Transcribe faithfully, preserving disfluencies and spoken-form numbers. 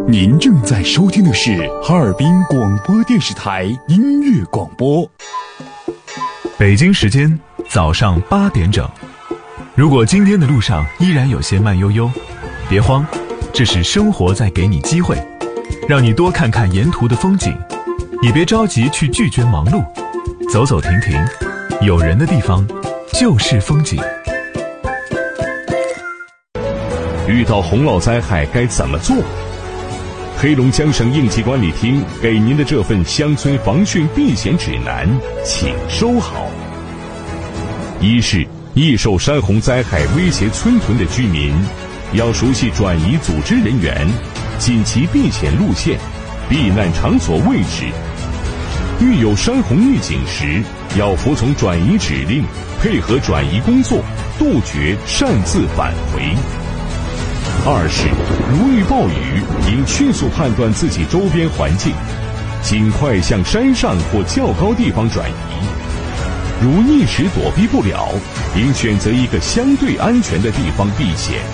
您正在收听的是哈尔滨广播电视台音乐广播。 北京时间早上八点整。如果今天的路上依然有些慢悠悠，别慌，这是生活在给你机会，让你多看看沿途的风景。也别着急去拒绝忙碌，走走停停，有人的地方就是风景。 遇到洪涝灾害该怎么做？黑龙江省应急管理厅给您的这份乡村防汛避险指南，请收好。一是易受山洪灾害威胁村屯的居民，要熟悉转移组织人员、紧急避险路线、避难场所位置。遇有山洪预警时，要服从转移指令，配合转移工作，杜绝擅自返回。二是如遇暴雨，应迅速判断自己周边环境，尽快向山上或较高地方转移。如一时躲避不了，应选择一个相对安全的地方避险。